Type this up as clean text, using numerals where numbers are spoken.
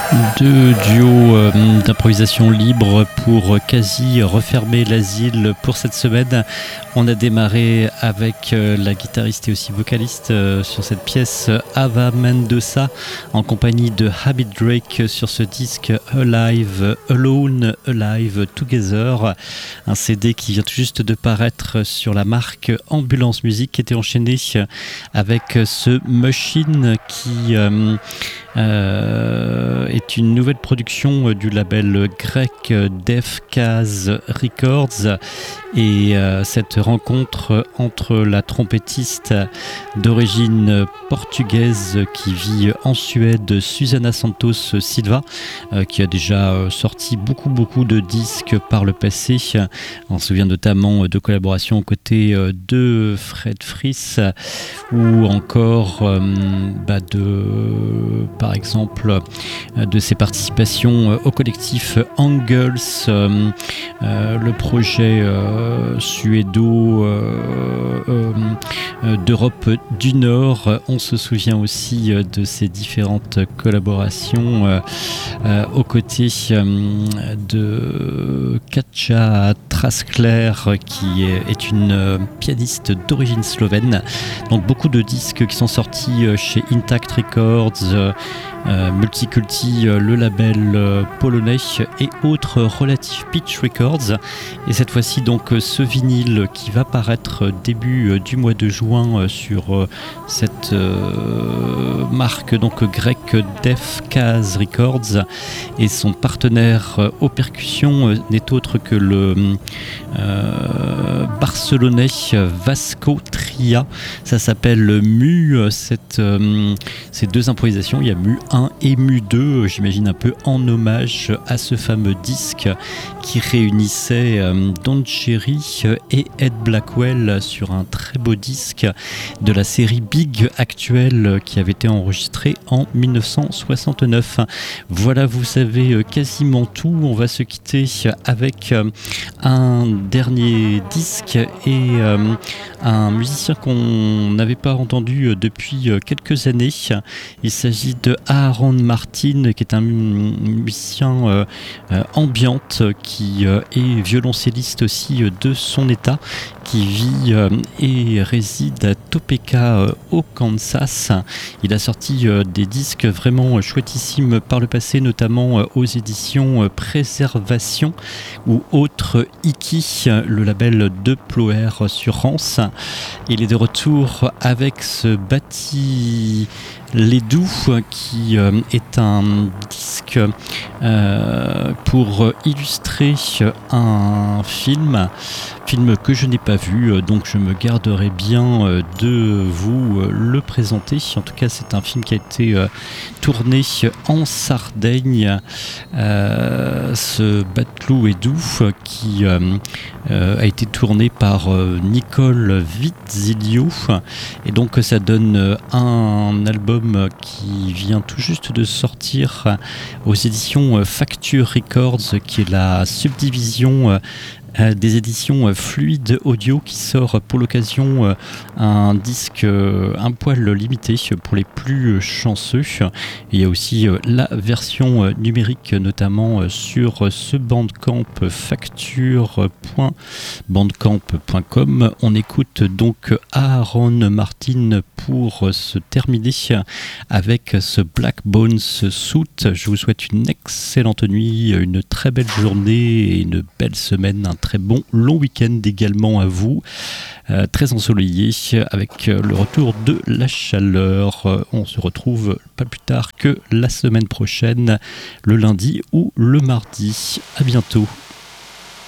Deux duos d'improvisation libre pour quasi refermer l'asile pour cette semaine. On a démarré avec la guitariste et aussi vocaliste sur cette pièce Ava Mendoza en compagnie de Habit Drake sur ce disque Alive, Alone, Alive, Together, un CD qui vient tout juste de paraître sur la marque Ambulance Music, qui était enchaîné avec ce Machine qui est une nouvelle production du label grec Def Kaz Records, et cette rencontre entre la trompettiste d'origine portugaise qui vit en Suède, Susana Santos Silva, qui a déjà sorti beaucoup de disques par le passé. On se souvient notamment de collaborations aux côtés de Fred Fries ou encore par exemple de ses participations au collectif Angles, le projet suédo d'Europe du Nord. On se souvient aussi de ses différentes collaborations aux côtés de Katja Traskler, qui est une pianiste d'origine slovène. Donc beaucoup de disques qui sont sortis chez Intact Records, Multiculti, le label polonais, et autres Relative Pitch Records. Et cette fois-ci donc ce vinyle qui va paraître début du mois de juin sur cette marque donc grecque Def Kaz Records, et son partenaire aux percussions n'est autre que le barcelonais Vasco Tria. Ça s'appelle Mu. Ces deux improvisations, il y a Mu 1 et Mu 2, j'imagine un peu en hommage à ce fameux disque qui réunissait Don Cherry et Ed Blackwell sur un très beau disque de la série Big actuelle qui avait été enregistré en 1969. Voilà, vous savez quasiment tout. On va se quitter avec un dernier disque et un musicien qu'on n'avait pas entendu depuis quelques années. Il s'agit de Aaron Martin, qui est un musicien ambiante, qui est violoncelliste aussi de son état, qui vit et réside à Topeka au Kansas. Il a sorti des disques vraiment chouettissimes par le passé, notamment aux éditions Préservation ou autres Iki, le label de Ploer sur Rance. Il est de retour avec ce Bâti les Doux, qui est un disque pour illustrer un film que je n'ai pas vu, donc je me garderai bien de vous le présenter. En tout cas, c'est un film qui a été tourné en Sardaigne, ce Bâti les Doux, qui a été tourné par Nicole Vizzilio, et donc ça donne un album qui vient tout juste de sortir aux éditions Facture Records, qui est la subdivision des éditions Fluide Audio, qui sort pour l'occasion un disque un poil limité pour les plus chanceux. Et il y a aussi la version numérique, notamment sur ce Bandcamp, facture.bandcamp.com. On écoute donc Aaron Martin pour se terminer avec ce Black Bones Suit. Je vous souhaite une excellente nuit, une très belle journée et une belle semaine, un très bon long week-end également à vous, très ensoleillé avec le retour de la chaleur. On se retrouve pas plus tard que la semaine prochaine, le lundi ou le mardi. À bientôt.